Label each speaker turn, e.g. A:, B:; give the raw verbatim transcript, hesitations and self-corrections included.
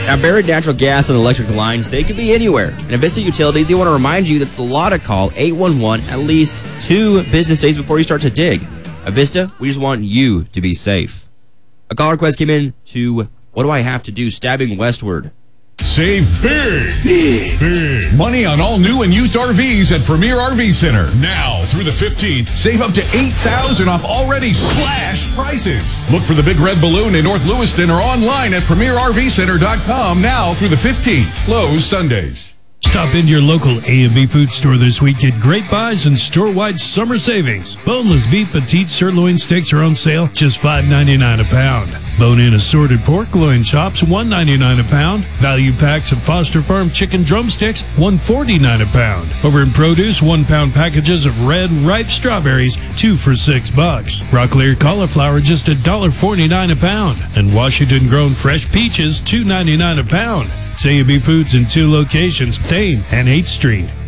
A: Now, buried natural gas and electric lines, they could be anywhere. And at Avista Utilities, they want to remind you that's the law to call eight one one at least two business days before you start to dig. Avista, we just want you to be safe. A call request came in to, what do I have to do, stabbing westward.
B: Save big, big, big money on all new and used R Vs at Premier R V Center. Now through the fifteenth, save up to eight thousand dollars off already slashed prices. Look for the big red balloon in North Lewiston or online at premier r v center dot com now through the fifteenth. Closed Sundays.
C: Stop into your local A and B food store this week. Get great buys and store-wide summer savings. Boneless beef petite sirloin steaks are on sale, just five ninety-nine a pound. Bone-in assorted pork loin chops, one ninety-nine a pound. Value packs of Foster Farm chicken drumsticks, one forty-nine a pound. Over in produce, one-pound packages of red, ripe strawberries, two for six bucks. Broccoli or cauliflower, just one forty-nine a pound. And Washington-grown fresh peaches, two ninety-nine a pound. It's A and B Foods in two locations, Thane and eighth Street.